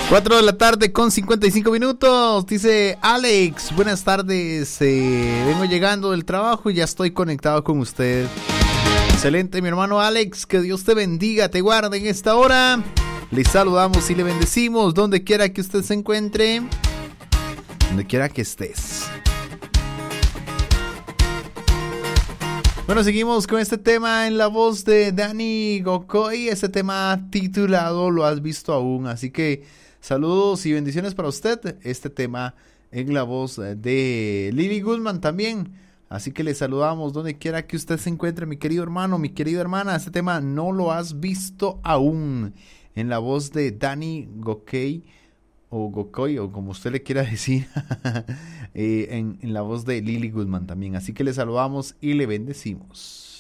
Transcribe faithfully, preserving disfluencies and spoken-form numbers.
cuatro de la tarde con cincuenta y cinco minutos. Dice Alex, buenas tardes. Eh, vengo llegando del trabajo y ya estoy conectado con usted. Excelente, mi hermano Alex. Que Dios te bendiga, te guarde en esta hora. Le saludamos y le bendecimos donde quiera que usted se encuentre, donde quiera que estés. Bueno, seguimos con este tema en la voz de Dani Gocoy. Este tema titulado ¿Lo has visto aún? Así que saludos y bendiciones para usted. Este tema en la voz de Lily Goodman también. Así que le saludamos donde quiera que usted se encuentre, mi querido hermano, mi querida hermana. Este tema no lo has visto aún, en la voz de Dani Gocoy, o Gocoy, o como usted le quiera decir, eh, en, en la voz de Lily Goodman también. Así que le saludamos y le bendecimos.